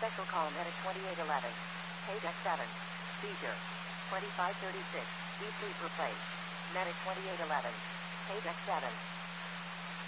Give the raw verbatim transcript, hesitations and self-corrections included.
Special call Medic twenty-eight eleven. Page X seven. Seizure. twenty-five thirty-six. Deep sleep replaced. Medic twenty-eight eleven. Page X seven.